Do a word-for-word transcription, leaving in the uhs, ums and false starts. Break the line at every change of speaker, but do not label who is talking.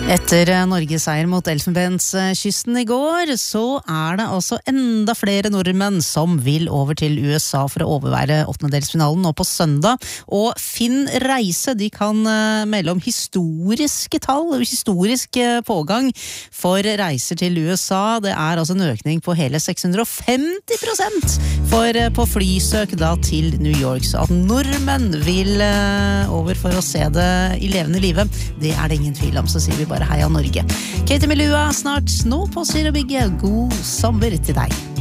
Etter Norges seier mot Elfenbenskysten i går, så er det altså enda flere nordmenn som vil over til U S A for å overvære åttendedelsfinalen nå på søndag. Og Finn Reise, de kan melde om historiske tall, historisk pågang for reiser til U S A. Det er altså en økning på hele seks hundre og femti prosent for, på flysøk da til New York. Så at nordmenn vil over for å se det i levende live, det er det ingen tvil om, så sier vi bare Heia Norge. Katie Melua snart nå på Syre Bygge. God sommer til deg.